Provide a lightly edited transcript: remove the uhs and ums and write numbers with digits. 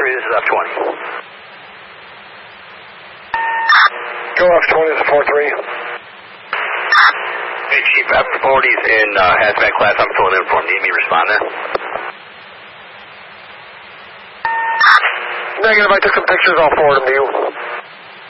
this is F20. Go F20, this is 4-3. Hey, Chief, F40's in hazmat class. I'm filling in for him. Need me to respond there? Negative, I took some pictures. I'll forward them to you.